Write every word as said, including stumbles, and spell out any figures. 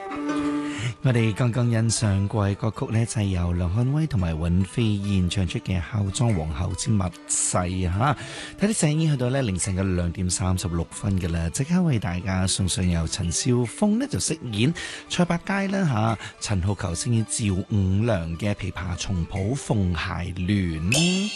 我哋剛剛欣賞過嘅歌曲呢，就係由梁漢威同埋尹飛燕唱出嘅《孝莊皇后之密誓》嚇。睇啲時間已經去到呢凌晨嘅兩點三十六分嘅啦，即刻為大家送上由陳少峰呢就飾演蔡八街啦嚇，陳浩球飾演趙五娘嘅《琵琶松譜鳳諧戀》。